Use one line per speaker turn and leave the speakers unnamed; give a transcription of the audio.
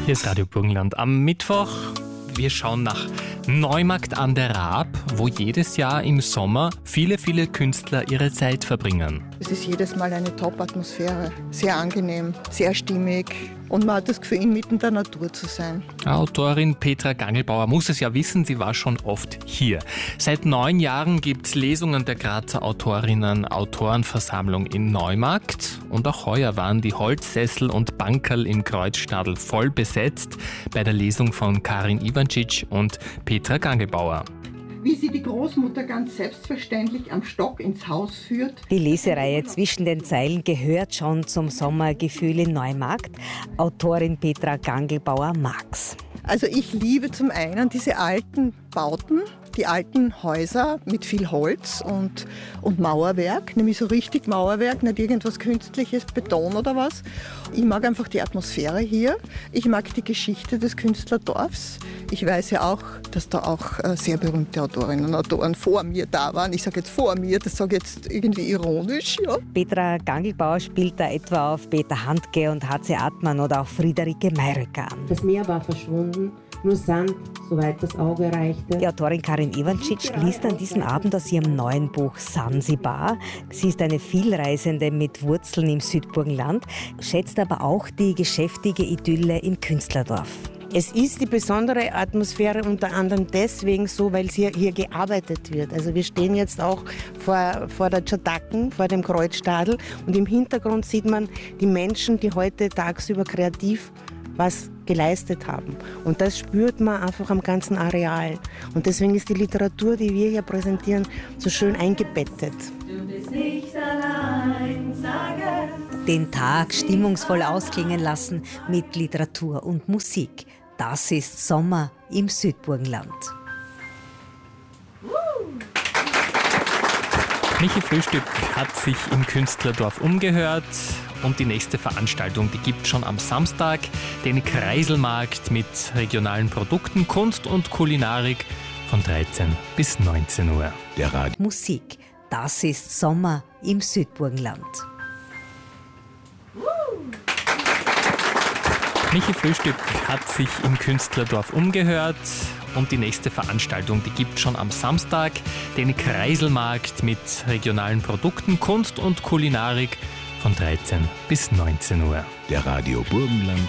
Hier ist Radio Burgenland am Mittwoch. Wir schauen nach Neumarkt an der Raab, wo jedes Jahr im Sommer viele Künstler ihre Zeit verbringen.
Es ist jedes Mal eine Top-Atmosphäre. Sehr angenehm, sehr stimmig und man hat das Gefühl, inmitten der Natur zu sein.
Autorin Petra Gangelbauer muss es ja wissen, sie war schon oft hier. Seit 9 Jahren gibt es Lesungen der Grazer Autorinnen-Autorenversammlung in Neumarkt. Und auch heuer waren die Holzsessel und Bankerl im Kreuzstadel voll besetzt bei der Lesung von Karin Iwancic und Petra Gangelbauer.
Wie sie die Großmutter ganz selbstverständlich am Stock ins Haus führt.
Die Lesereihe Zwischen den Zeilen gehört schon zum Sommergefühl in Neumarkt. Autorin Petra Gangelbauer mag's.
Also ich liebe zum einen diese alten Bauten, die alten Häuser mit viel Holz und Mauerwerk, nämlich so richtig Mauerwerk, nicht irgendwas Künstliches, Beton oder was. Ich mag einfach die Atmosphäre hier. Ich mag die Geschichte des Künstlerdorfs. Ich weiß ja auch, dass da auch sehr berühmte Autorinnen und Autoren vor mir da waren. Ich sage jetzt vor mir, das sage ich jetzt irgendwie ironisch. Ja.
Petra Gangelbauer spielt da etwa auf Peter Handke und H.C. Artmann oder auch Friederike Meyröcker an.
Das Meer war verschwunden. Nur Sand, soweit das Auge reichte.
Die Autorin Karin Iwancic liest an diesem Abend aus ihrem neuen Buch Sansibar. Sie ist eine Vielreisende mit Wurzeln im Südburgenland, schätzt aber auch die geschäftige Idylle im Künstlerdorf.
Es ist die besondere Atmosphäre unter anderem deswegen so, weil hier gearbeitet wird. Also wir stehen jetzt auch vor der Tschadaken, vor dem Kreuzstadel und im Hintergrund sieht man die Menschen, die heute tagsüber kreativ was geleistet haben. Und das spürt man einfach am ganzen Areal. Und deswegen ist die Literatur, die wir hier präsentieren, so schön eingebettet.
Du bist nicht allein, sage.
Den Tag stimmungsvoll ausklingen lassen mit Literatur und Musik. Das ist Sommer im Südburgenland.
Michi Frühstück hat sich im Künstlerdorf umgehört und die nächste Veranstaltung, die gibt schon am Samstag, den Kreiselmarkt mit regionalen Produkten, Kunst und Kulinarik von 13 bis 19 Uhr.
Musik, das ist Sommer im Südburgenland.
Michi Frühstück hat sich im Künstlerdorf umgehört und die nächste Veranstaltung, die gibt schon am Samstag, den Kreiselmarkt mit regionalen Produkten, Kunst und Kulinarik von 13 bis 19 Uhr.
Der Radio Burgenland